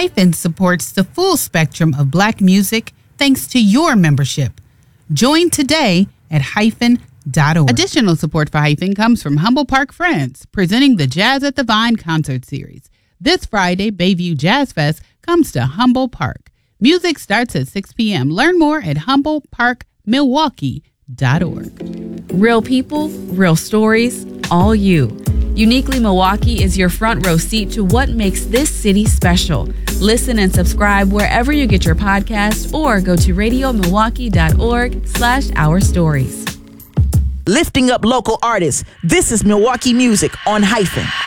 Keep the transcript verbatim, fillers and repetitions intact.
Hyphen supports the full spectrum of Black music thanks to your membership. Join today at hyphen dot org. Additional support for Hyphen comes from Humble Park Friends, presenting the Jazz at the Vine concert series. This Friday, Bayview Jazz Fest comes to Humble Park. Music starts at six p.m. Learn more at humble park milwaukee dot org. Real people, real stories, all you. Uniquely Milwaukee is your front row seat to what makes this city special. Listen and subscribe wherever you get your podcast or go to radio milwaukee dot org slash our stories. Lifting up local artists. This is Milwaukee Music on Hyphen.